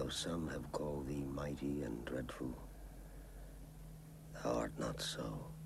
though some have called thee mighty and dreadful, thou art not so.